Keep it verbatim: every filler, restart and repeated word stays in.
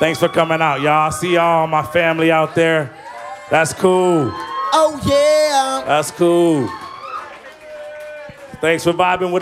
Thanks for coming out, y'all. I see y'all, my family out there. That's cool. Oh, yeah. That's cool. Thanks for vibing with us.